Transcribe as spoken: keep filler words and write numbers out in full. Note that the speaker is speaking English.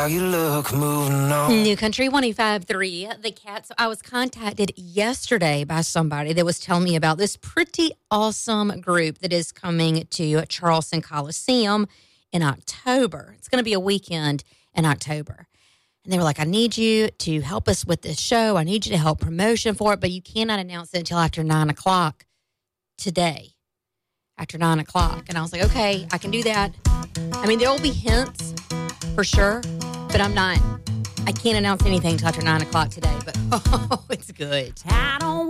How you look, moving on. New Country one oh five point three, The Cats. I was contacted yesterday by somebody that was telling me about this pretty awesome group that is coming to Charleston Coliseum in October. It's going to be a weekend in October. And they were like, I need you to help us with this show. I need you to help promotion for it, but you cannot announce it until after nine o'clock today, after nine o'clock. And I was like, okay, I can do that. I mean, there will be hints for sure, but I'm not, I can't announce anything until after nine o'clock today, but oh, it's good. I don't